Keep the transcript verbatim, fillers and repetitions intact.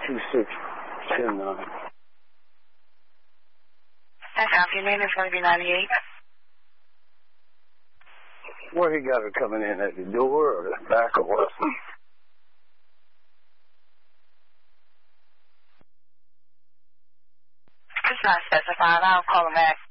two six ten nine. Your name is going to be ninety-eight. Where he got her coming in, at the door or the back or what? It's not specified. I'll call him back.